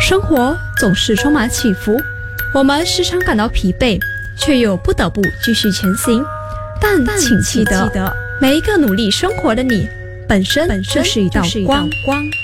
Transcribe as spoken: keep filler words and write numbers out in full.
生活总是充满起伏，我们时常感到疲惫，却又不得不继续前行。但请记得，每一个努力生活的你，本身就是一道光。